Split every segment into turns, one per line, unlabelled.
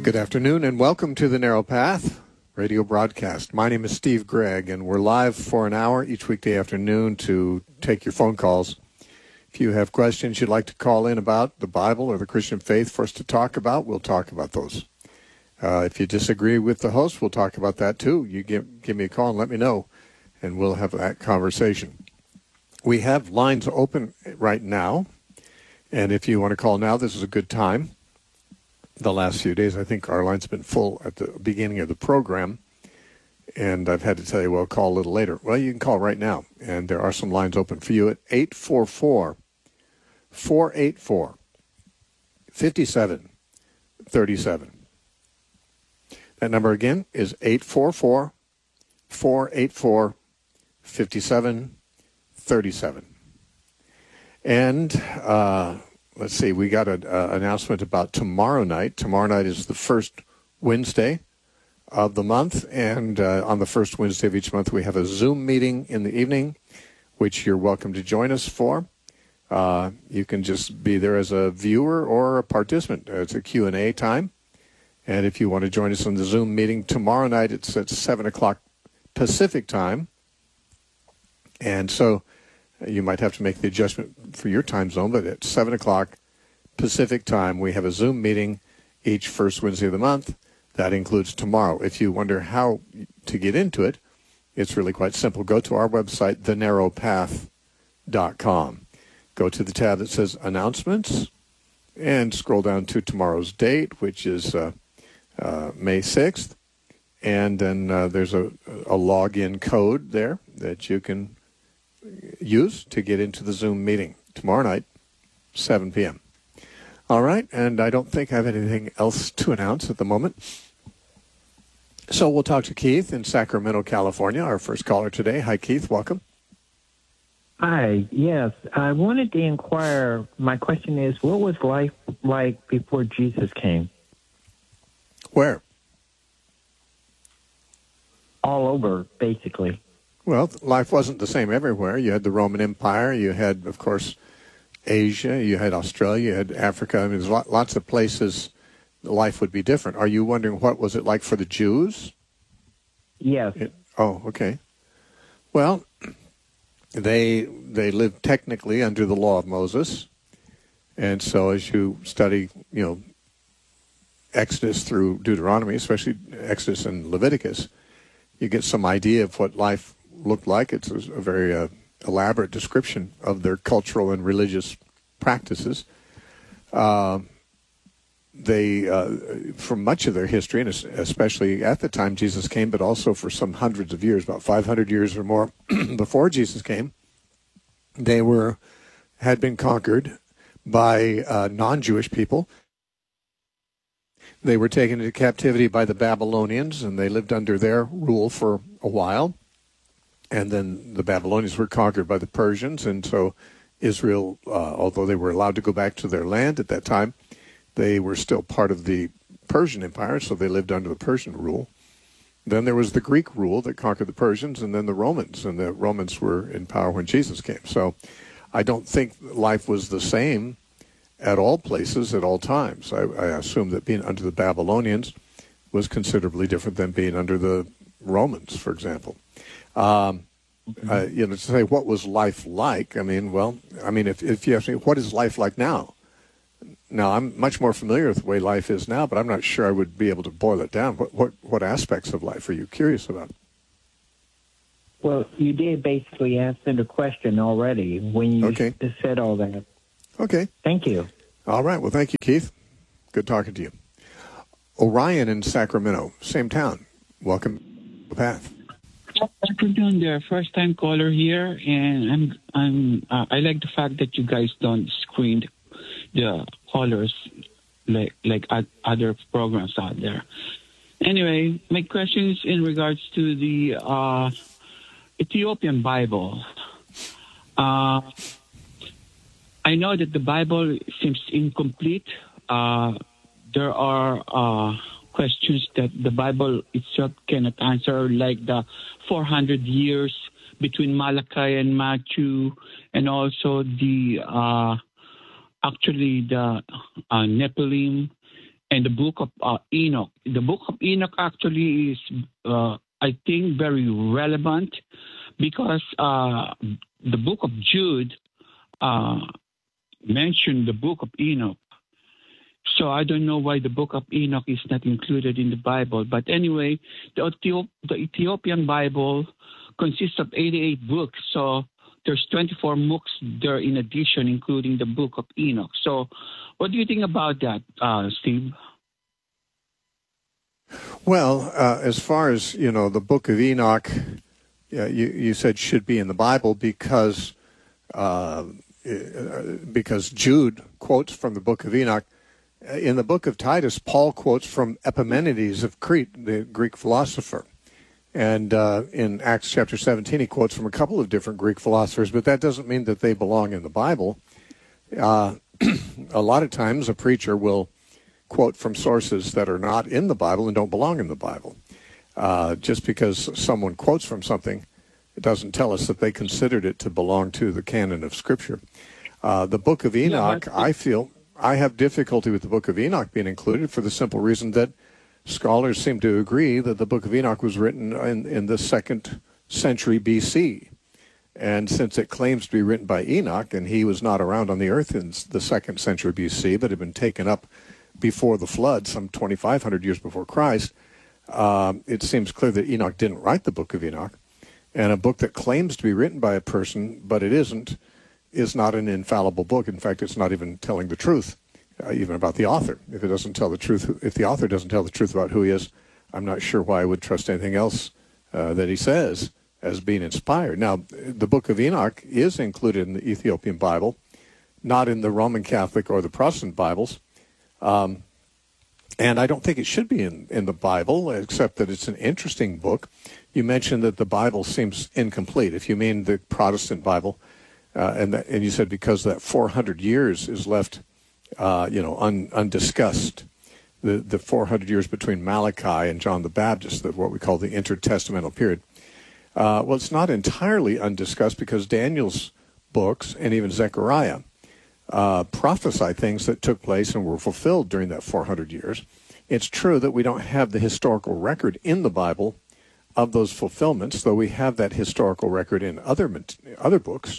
Good afternoon and welcome to the Narrow Path radio broadcast. My name is Steve Gregg and we're live for an hour each weekday afternoon to take your phone calls. If you have questions you'd like to call in about the Bible or the Christian faith for us to talk about, we'll talk about those. If you disagree with the host, we'll talk about that too. You give me a call and let me know, and we'll have that conversation. We have lines open right now, and if you want to call now, this is a good time. The last few days, I think our line's been full at the beginning of the program, and I've had to tell you, well, call a little later. Well, you can call right now, and there are some lines open for you at 844-484-5737. That number again is 844-484-5737. And let's see, we got an announcement about tomorrow night. Tomorrow night is the first Wednesday of the month, and on the first Wednesday of each month we have a Zoom meeting in the evening, which you're welcome to join us for. You can just be there as a viewer or a participant. It's a Q&A time. And if you want to join us on the Zoom meeting tomorrow night, it's at 7 o'clock Pacific time. And so you might have to make the adjustment for your time zone, but at 7 o'clock Pacific time, we have a Zoom meeting each first Wednesday of the month. That includes tomorrow. If you wonder how to get into it, it's really quite simple. Go to our website, thenarrowpath.com. Go to the tab that says Announcements and scroll down to tomorrow's date, which is May 6th. And then there's a login code there that you can use to get into the Zoom meeting tomorrow night, 7 p.m. All right, and I don't think I have anything else to announce at the moment. So we'll talk to Keith in Sacramento, California, our first caller today. Hi, Keith. Welcome.
Hi. Yes, I wanted to inquire. My question is, what was life like before Jesus came?
Where?
All over, basically.
Well, life wasn't the same everywhere. You had the Roman Empire. You had, of course, Asia. You had Australia. You had Africa. I mean, there's lots of places life would be different. Are you wondering what was it like for the Jews?
Yes.
Okay. Well, they lived technically under the law of Moses. And so as you study, Exodus through Deuteronomy, especially Exodus and Leviticus, you get some idea of what life looked like. It's a very elaborate description of their cultural and religious practices. They, for much of their history, and especially at the time Jesus came, but also for some hundreds of years, about 500 years or more before Jesus came, they had been conquered by non-Jewish people. They were taken into captivity by the Babylonians, and they lived under their rule for a while. And then the Babylonians were conquered by the Persians, and so Israel, although they were allowed to go back to their land at that time, they were still part of the Persian Empire, so they lived under the Persian rule. Then there was the Greek rule that conquered the Persians, and then the Romans, and the Romans were in power when Jesus came. So I don't think life was the same at all places at all times. I assume that being under the Babylonians was considerably different than being under the Romans, for example. To say what was life like, if you ask me, what is life like now? Now, I'm much more familiar with the way life is now, but I'm not sure I would be able to boil it down. What aspects of life are you curious about?
Well, you did basically answer the question already when you said all that.
Okay.
Thank you.
All right. Well, thank you, Keith. Good talking to you. Orion in Sacramento, same town. Welcome to the Path.
Good afternoon, there. First-time caller here, and I like the fact that you guys don't screen the callers like other programs out there. Anyway, my question is in regards to the Ethiopian Bible. I know that the Bible seems incomplete. There are questions that the Bible itself cannot answer, like the 400 years between Malachi and Matthew, and also the Nephilim and the book of Enoch. The book of Enoch actually is, I think, very relevant because the book of Jude mentioned the book of Enoch. So I don't know why the book of Enoch is not included in the Bible. But anyway, the Ethiopian Bible consists of 88 books. So there's 24 books there in addition, including the book of Enoch. So what do you think about that, Steve?
Well, as far as, the book of Enoch, you said should be in the Bible because Jude quotes from the book of Enoch. In the book of Titus, Paul quotes from Epimenides of Crete, the Greek philosopher. And in Acts chapter 17, he quotes from a couple of different Greek philosophers, but that doesn't mean that they belong in the Bible. A lot of times a preacher will quote from sources that are not in the Bible and don't belong in the Bible. Just because someone quotes from something, it doesn't tell us that they considered it to belong to the canon of Scripture. The book of Enoch, I feel, I have difficulty with the book of Enoch being included for the simple reason that scholars seem to agree that the book of Enoch was written in the 2nd century BC. And since it claims to be written by Enoch, and he was not around on the earth in the 2nd century BC, but had been taken up before the flood, some 2,500 years before Christ, it seems clear that Enoch didn't write the book of Enoch. And a book that claims to be written by a person, but it isn't, is not an infallible book. In fact, it's not even telling the truth, even about the author. If it doesn't tell the truth, if the author doesn't tell the truth about who he is, I'm not sure why I would trust anything else that he says as being inspired. Now, the book of Enoch is included in the Ethiopian Bible, not in the Roman Catholic or the Protestant Bibles. And I don't think it should be in the Bible, except that it's an interesting book. You mentioned that the Bible seems incomplete. If you mean the Protestant Bible, and you said because that 400 years is left, undiscussed, the 400 years between Malachi and John the Baptist, what we call the intertestamental period. Well, it's not entirely undiscussed because Daniel's books and even Zechariah prophesy things that took place and were fulfilled during that 400 years. It's true that we don't have the historical record in the Bible of those fulfillments, though we have that historical record in other books.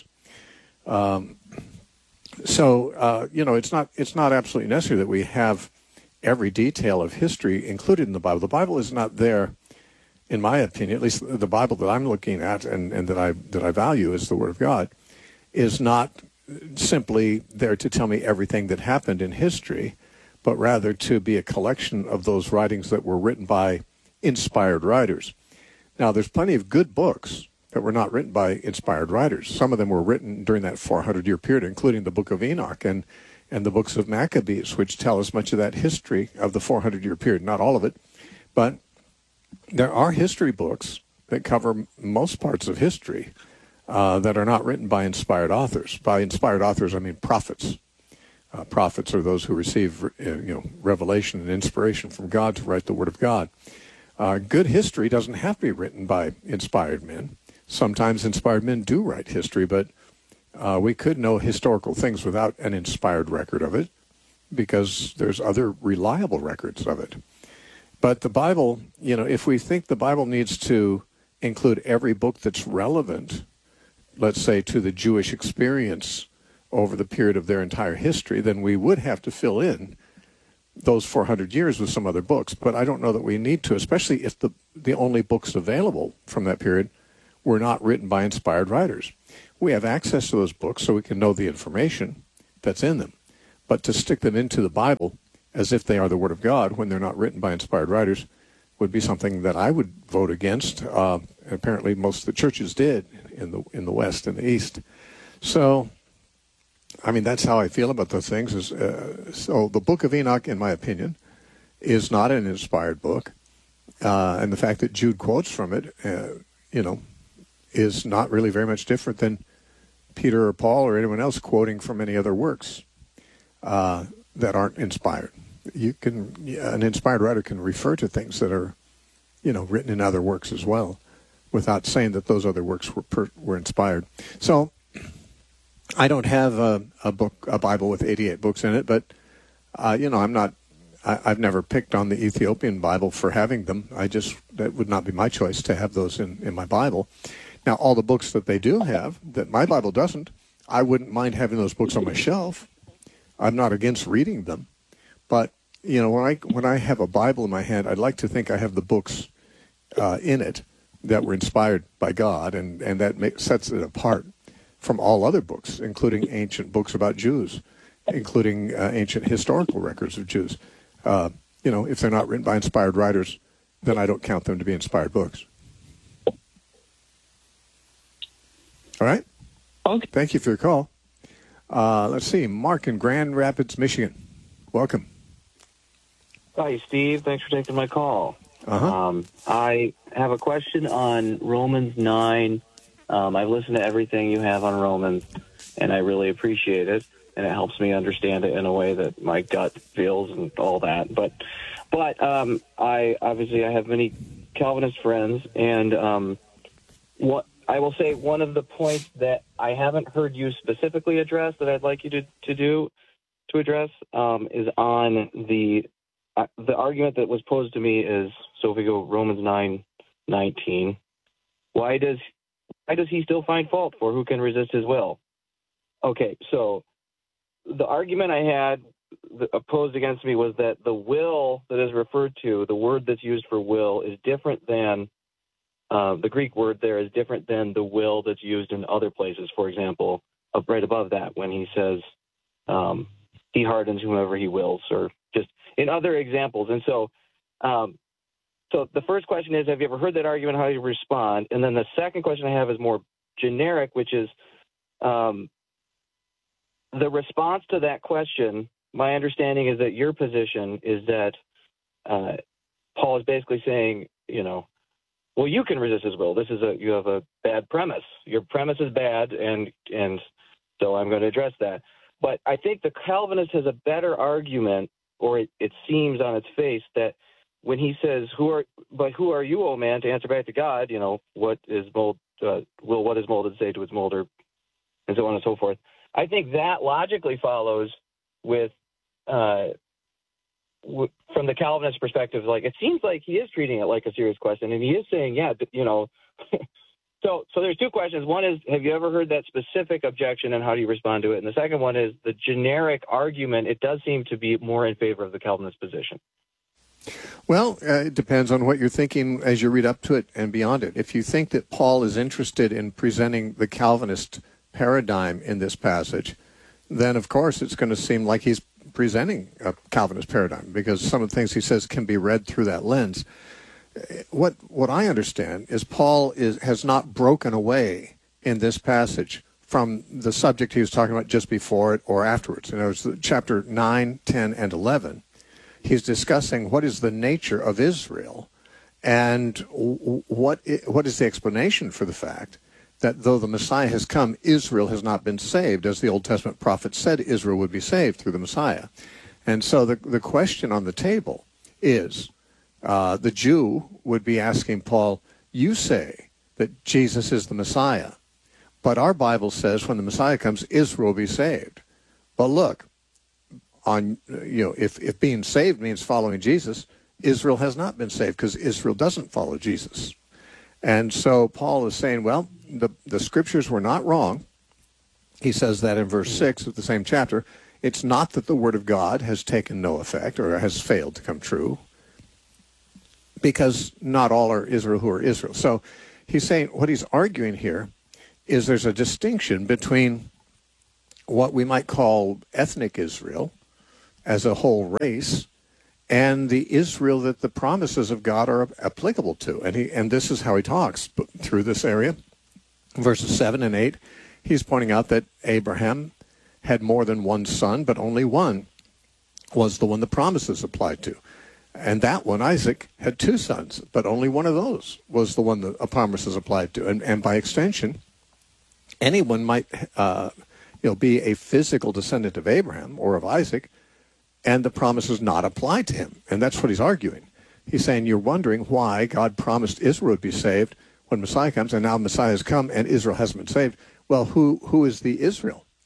It's not absolutely necessary that we have every detail of history included in the Bible. The Bible is not there, in my opinion, at least the Bible that I'm looking at and that I value as the Word of God, is not simply there to tell me everything that happened in history, but rather to be a collection of those writings that were written by inspired writers. Now, there's plenty of good books that were not written by inspired writers. Some of them were written during that 400-year period, including the book of Enoch and the books of Maccabees, which tell us much of that history of the 400-year period. Not all of it, but there are history books that cover most parts of history that are not written by inspired authors. By inspired authors, I mean prophets. Prophets are those who receive revelation and inspiration from God to write the Word of God. Good history doesn't have to be written by inspired men. Sometimes inspired men do write history, but we could know historical things without an inspired record of it because there's other reliable records of it. But the Bible, if we think the Bible needs to include every book that's relevant, let's say to the Jewish experience over the period of their entire history, then we would have to fill in those 400 years with some other books. But I don't know that we need to, especially if the only books available from that period were not written by inspired writers. We have access to those books so we can know the information that's in them. But to stick them into the Bible as if they are the Word of God when they're not written by inspired writers would be something that I would vote against. Apparently most of the churches did in the West and the East. So, I mean, that's how I feel about those things. So the book of Enoch, in my opinion, is not an inspired book. And the fact that Jude quotes from it, is not really very much different than Peter or Paul or anyone else quoting from any other works that aren't inspired. An inspired writer can refer to things that are, written in other works as well, without saying that those other works were inspired. So, I don't have a Bible with 88 books in it, but I'm not I've never picked on the Ethiopian Bible for having them. That would not be my choice to have those in my Bible. Now, all the books that they do have that my Bible doesn't, I wouldn't mind having those books on my shelf. I'm not against reading them, but when I have a Bible in my hand, I'd like to think I have the books in it that were inspired by God, and that sets it apart from all other books, including ancient books about Jews, including ancient historical records of Jews. If they're not written by inspired writers, then I don't count them to be inspired books. All right?
Okay.
Thank you for your call. Let's see. Mark in Grand Rapids, Michigan. Welcome.
Hi, Steve. Thanks for taking my call.
Uh-huh.
I have a question on Romans 9. I've listened to everything you have on Romans, and I really appreciate it, and it helps me understand it in a way that my gut feels and all that. But I have many Calvinist friends, and what I will say, one of the points that I haven't heard you specifically address that I'd like you to address is on the argument that was posed to me is, so if we go Romans 9:19, why does he still find fault, for who can resist his will? Okay, so the argument I had opposed against me was that the will that is referred to, the word that's used for will, is different than the Greek word there is different than the will that's used in other places. For example, right above that, when he says he hardens whomever he wills, or just in other examples. And so the first question is, have you ever heard that argument? How do you respond? And then the second question I have is more generic, which is the response to that question. My understanding is that your position is that Paul is basically saying, well, you can resist his will. You have a bad premise. Your premise is bad, and so I'm going to address that. But I think the Calvinist has a better argument, or it seems on its face, that when he says, who are you, O man, to answer back to God, what is molded say to its molder, and so on and so forth. I think that logically follows with from the Calvinist perspective, like, it seems like he is treating it like a serious question, and he is saying, So there's two questions. One is, have you ever heard that specific objection, and how do you respond to it? And the second one is the generic argument. It does seem to be more in favor of the Calvinist position.
Well, it depends on what you're thinking as you read up to it and beyond it. If you think that Paul is interested in presenting the Calvinist paradigm in this passage, then of course it's going to seem like he's presenting a Calvinist paradigm, because some of the things he says can be read through that lens. What I understand is Paul has not broken away in this passage from the subject he was talking about just before it or afterwards. In other words, chapter 9, 10, and 11, he's discussing what is the nature of Israel, and what is the explanation for the fact that though the Messiah has come, Israel has not been saved, as the Old Testament prophet said Israel would be saved through the Messiah. And so the question on the table is, the Jew would be asking Paul, you say that Jesus is the Messiah, but our Bible says when the Messiah comes, Israel will be saved. Well, look, if being saved means following Jesus, Israel has not been saved, because Israel doesn't follow Jesus. And so Paul is saying, well, the scriptures were not wrong. He says that in verse 6 of the same chapter. It's not that the word of God has taken no effect or has failed to come true, because not all are Israel who are Israel. So he's saying what he's arguing here is there's a distinction between what we might call ethnic Israel as a whole race and the Israel that the promises of God are applicable to. And this is how he talks through this area. Verses 7 and 8, he's pointing out that Abraham had more than one son, but only one was the one the promises applied to. And that one, Isaac, had two sons, but only one of those was the one the promises applied to. And by extension, anyone might be a physical descendant of Abraham or of Isaac, and the promises not apply to him. And that's what he's arguing. He's saying you're wondering why God promised Israel would be saved when Messiah comes, and now Messiah has come and Israel hasn't been saved. Well, who is the Israel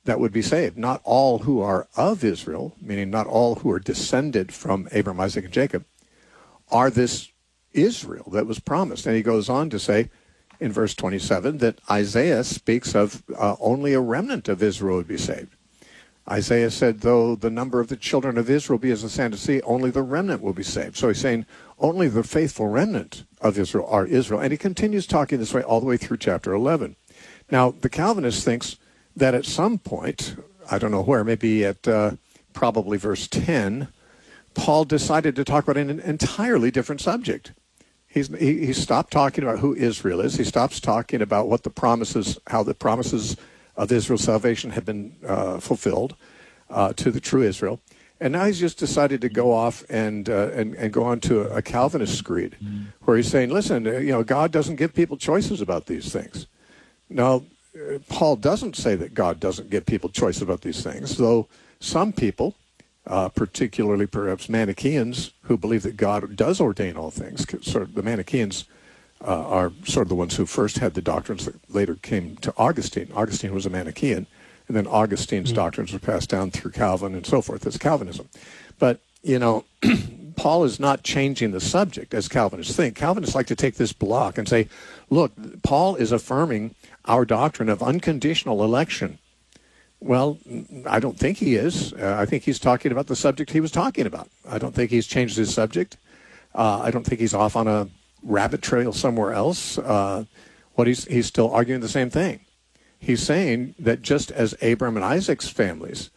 that would be saved. Not all who are of Israel, meaning not all who are descended from Abraham, Isaac, and Jacob, are this Israel that was promised. And he goes on to say in verse 27 that Isaiah speaks of only a remnant of Israel would be saved. Isaiah said, though the number of the children of Israel be as the sand of the sea, only the remnant will be saved. So he's saying only the faithful remnant of Israel are Israel. And he continues talking this way all the way through chapter 11. Now, the Calvinist thinks that at some point, I don't know where, maybe at probably verse 10, Paul decided to talk about an entirely different subject. He stopped talking about who Israel is. He stops talking about what the promises, how the promises of Israel's salvation have been fulfilled to the true Israel. And now he's just decided to go off and go on to a Calvinist screed where he's saying, listen, God doesn't give people choices about these things. Now, Paul doesn't say that God doesn't give people choice about these things, though some people, particularly perhaps Manichaeans, who believe that God does ordain all things. Sort of the Manichaeans are sort of the ones who first had the doctrines that later came to Augustine. Augustine was a Manichaean, and then Augustine's doctrines were passed down through Calvin and so forth. That's Calvinism. But, Paul is not changing the subject as Calvinists think. Calvinists like to take this block and say, look, Paul is affirming our doctrine of unconditional election. Well, I don't think he is. I think he's talking about the subject he was talking about. I don't think he's changed his subject. I don't think he's off on a rabbit trail somewhere else. He's still arguing the same thing. He's saying that just as Abraham and Isaac's families,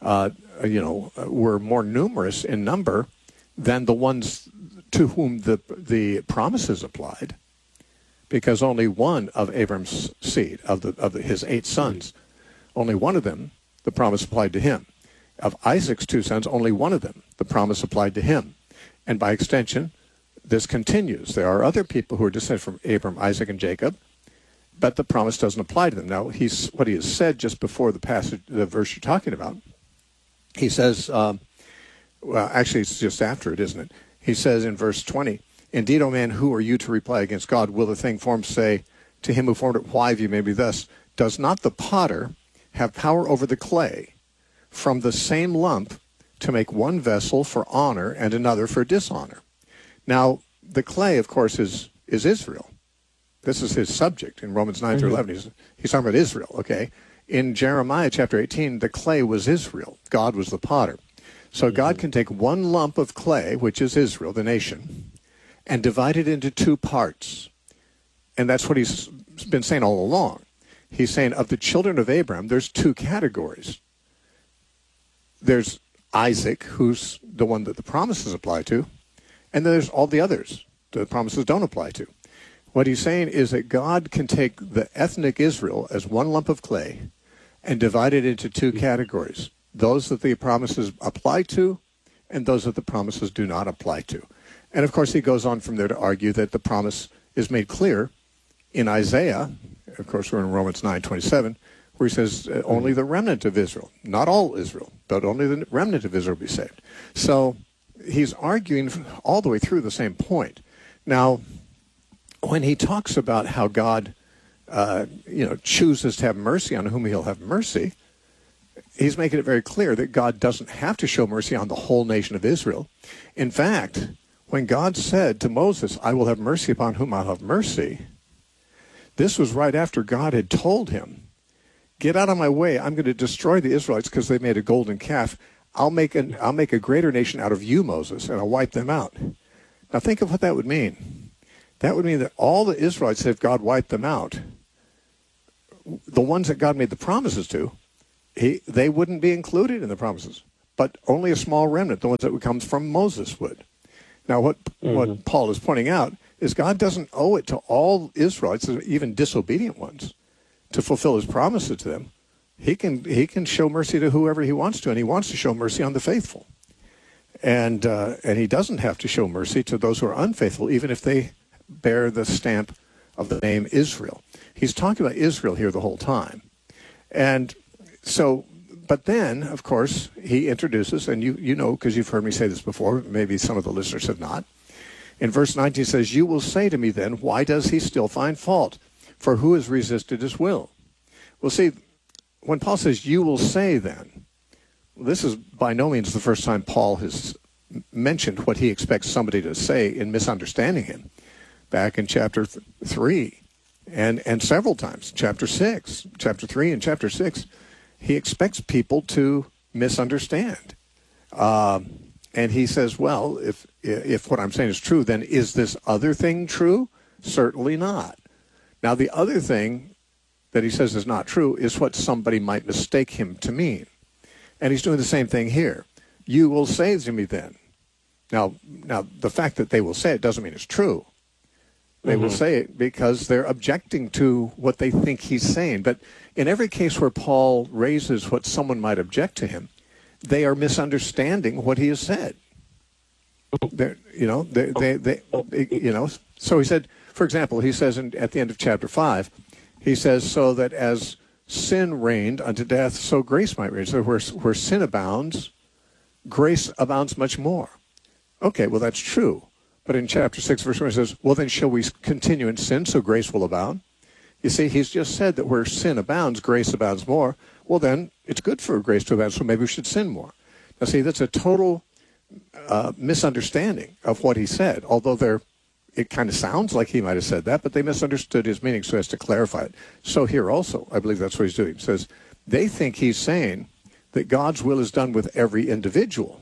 were more numerous in number than the ones to whom the promises applied, because only one of Abraham's seed, of his 8 sons, only one of them, the promise applied to him. Of Isaac's 2 sons, only one of them, the promise applied to him. And by extension, this continues. There are other people who are descended from Abraham, Isaac, and Jacob, but the promise doesn't apply to them. Now, what he has said just before the verse you're talking about, he says, actually it's just after it, isn't it? He says in verse 20, indeed, O man, who are you to reply against God? Will the thing formed say to him who formed it, why have you made me thus? Does not the potter have power over the clay from the same lump to make one vessel for honor and another for dishonor? Now, the clay, of course, is Israel. This is his subject in Romans 9 through 11. He's talking about Israel, okay? In Jeremiah chapter 18, the clay was Israel. God was the potter. So God can take one lump of clay, which is Israel, the nation, and divide it into 2 parts. And that's what he's been saying all along. He's saying of the children of Abraham, there's 2 categories. There's Isaac, who's the one that the promises apply to, and then there's all the others the promises don't apply to. What he's saying is that God can take the ethnic Israel as one lump of clay and divide it into 2 categories, those that the promises apply to and those that the promises do not apply to. And of course, he goes on from there to argue that the promise is made clear in Isaiah. Of course, we're in Romans 9:27, where he says only the remnant of Israel, not all Israel, but only the remnant of Israel be saved. So he's arguing all the way through the same point. Now, when he talks about how God, chooses to have mercy on whom he'll have mercy, he's making it very clear that God doesn't have to show mercy on the whole nation of Israel. In fact, when God said to Moses, I will have mercy upon whom I'll have mercy, this was right after God had told him, get out of my way. I'm going to destroy the Israelites because they made a golden calf. I'll make a greater nation out of you, Moses, and I'll wipe them out. Now think of what that would mean. That would mean that all the Israelites, if God wiped them out, the ones that God made the promises to, they wouldn't be included in the promises, but only a small remnant, the ones that would come from Moses would. Now, what Paul is pointing out is God doesn't owe it to all Israelites, even disobedient ones, to fulfill his promises to them. He can show mercy to whoever he wants to, and he wants to show mercy on the faithful. And he doesn't have to show mercy to those who are unfaithful, even if they bear the stamp of the name Israel. He's talking about Israel here the whole time. And so, but then, of course, he introduces, and you know, because you've heard me say this before, maybe some of the listeners have not. In verse 19 it says, you will say to me then, why does he still find fault? For who has resisted his will? Well, see, when Paul says, you will say then, this is by no means the first time Paul has mentioned what he expects somebody to say in misunderstanding him. Back in chapter 3 and several times, chapter 6, chapter 3 and chapter 6, he expects people to misunderstand. And he says, well, if what I'm saying is true, then is this other thing true? Certainly not. Now, the other thing that he says is not true is what somebody might mistake him to mean. And he's doing the same thing here. You will say to me then. Now, the fact that they will say it doesn't mean it's true. They will say it because they're objecting to what they think he's saying. But in every case where Paul raises what someone might object to him, they are misunderstanding what he has said. So he said, for example, he says at the end of chapter 5, he says, so that as sin reigned unto death, so grace might reign. So where sin abounds, grace abounds much more. Okay, well, that's true. But in chapter 6, verse 1, he says, well, then shall we continue in sin so grace will abound? You see, he's just said that where sin abounds, grace abounds more. Well, then it's good for grace to abound, so maybe we should sin more. Now, see, that's a total misunderstanding of what he said, although it kind of sounds like he might have said that, but they misunderstood his meaning, so as to clarify it. So here also, I believe that's what he's doing. He says, they think he's saying that God's will is done with every individual.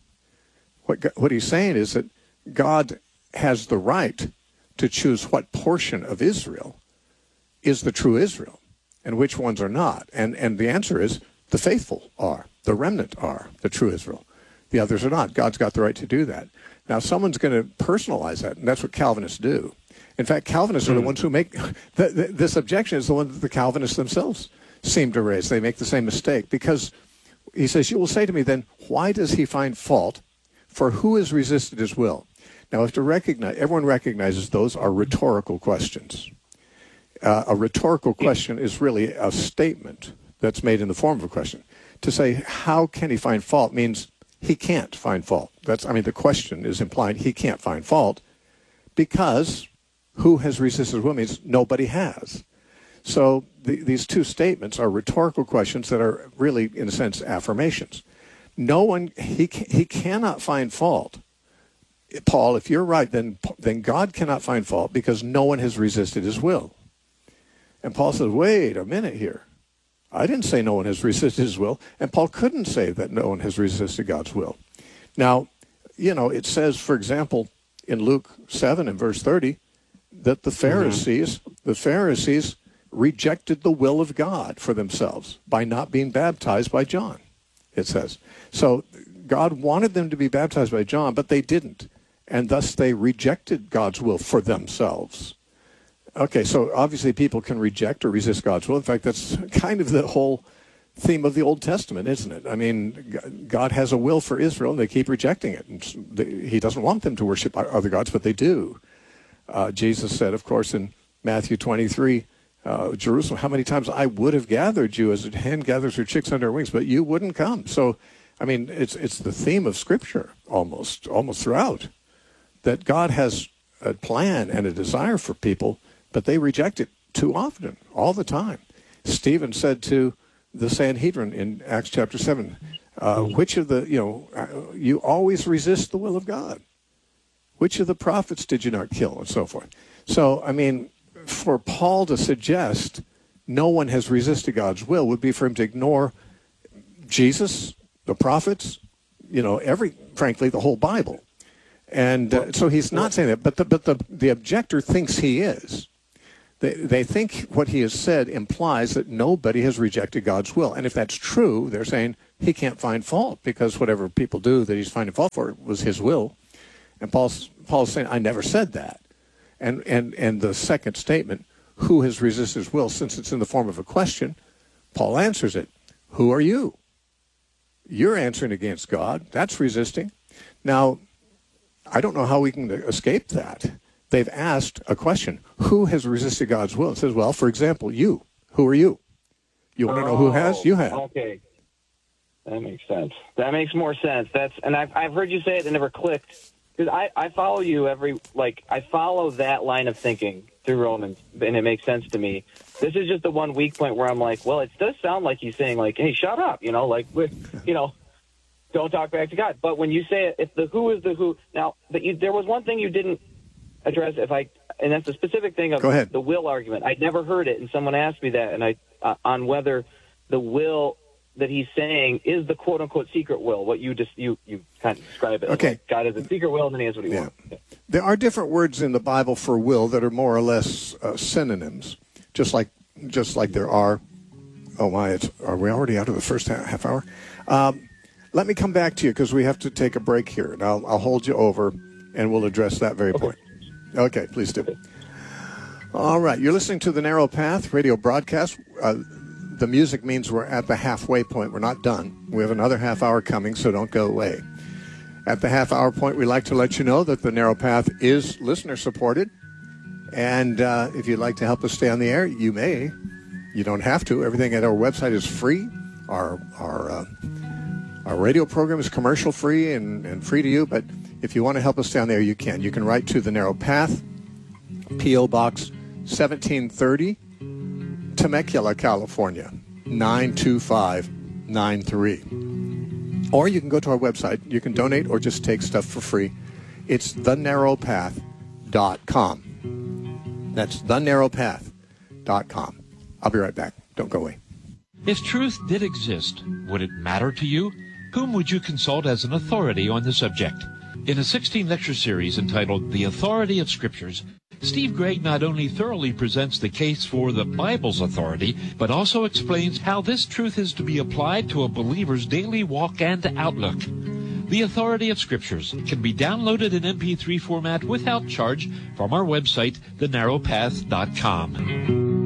What he's saying is that God has the right to choose what portion of Israel is the true Israel and which ones are not. And the answer is the faithful are, the remnant are the true Israel. The others are not. God's got the right to do that. Now, someone's going to personalize that, and that's what Calvinists do. In fact, Calvinists are the ones who make this objection is the one that the Calvinists themselves seem to raise. They make the same mistake because he says, you will say to me then, why does he find fault? For who has resisted his will? Now, we have to recognize, everyone recognizes those are rhetorical questions. A rhetorical question is really a statement that's made in the form of a question. To say, how can he find fault means he can't find fault. The question is implying he can't find fault because who has resisted his will means nobody has. So these two statements are rhetorical questions that are really, in a sense, affirmations. No one, he cannot find fault. Paul, if you're right, then God cannot find fault because no one has resisted his will. And Paul says, wait a minute here. I didn't say no one has resisted his will. And Paul couldn't say that no one has resisted God's will. Now, it says, for example, in Luke 7 and verse 30, that the Pharisees rejected the will of God for themselves by not being baptized by John, it says. So God wanted them to be baptized by John, but they didn't. And thus they rejected God's will for themselves. Okay, so obviously people can reject or resist God's will. In fact, that's kind of the whole theme of the Old Testament, isn't it? I mean, God has a will for Israel, and they keep rejecting it. And he doesn't want them to worship other gods, but they do. Jesus said, of course, in Matthew 23, Jerusalem, how many times I would have gathered you as a hen gathers her chicks under her wings, but you wouldn't come. So, I mean, it's the theme of Scripture almost throughout, that God has a plan and a desire for people, but they reject it too often, all the time. Stephen said to the Sanhedrin in Acts chapter 7, which of the, you always resist the will of God. Which of the prophets did you not kill, and so forth. So, I mean, for Paul to suggest no one has resisted God's will would be for him to ignore Jesus, the prophets, frankly, the whole Bible. And so he's not saying that, but the objector thinks he is. They think what he has said implies that nobody has rejected God's will. And if that's true, they're saying he can't find fault because whatever people do that he's finding fault for was his will. And Paul's saying, I never said that. And the second statement, who has resisted his will, since it's in the form of a question, Paul answers it. Who are you? You're answering against God. That's resisting. Now, I don't know how we can escape that. They've asked a question. Who has resisted God's will? It says, well, for example, you. Who are you? You want to know who has? You have.
Okay. That makes sense. That makes more sense. And I've heard you say it. It never clicked because I follow you I follow that line of thinking through Romans, and it makes sense to me. This is just the one weak point where I'm like, well, it does sound like he's saying, like, hey, shut up, don't talk back to God. But when you say if the who is the who, now, there was one thing you didn't address, and that's the specific thing of the will argument. I'd never heard it, and someone asked me that, and on whether the will that he's saying is the quote unquote secret will, what you kind of describe it.
Okay.
Like God has a secret will, and then he has what he wants. Yeah.
There are different words in the Bible for will that are more or less synonyms, just like there are. Oh my! Are we already out of the first half hour? Let me come back to you because we have to take a break here, and I'll hold you over, and we'll address that very point. Okay, please do. All right, you're listening to the Narrow Path radio broadcast. The music means we're at the halfway point. We're not done. We have another half hour coming, so don't go away. At the half hour point, we like to let you know that the Narrow Path is listener supported. And if you'd like to help us stay on the air, you may. You don't have to. Everything at our website is free. Our radio program is commercial free and free to you. But if you want to help us stay on there, you can. You can write to the Narrow Path, P.O. Box 1730. Temecula, California, 92593. Or you can go to our website. You can donate or just take stuff for free. It's thenarrowpath.com. That's thenarrowpath.com. I'll be right back. Don't go away.
If truth did exist, would it matter to you? Whom would you consult as an authority on the subject? In a 16-lecture series entitled The Authority of Scriptures, Steve Gregg not only thoroughly presents the case for the Bible's authority, but also explains how this truth is to be applied to a believer's daily walk and outlook. The Authority of Scriptures can be downloaded in MP3 format without charge from our website, thenarrowpath.com.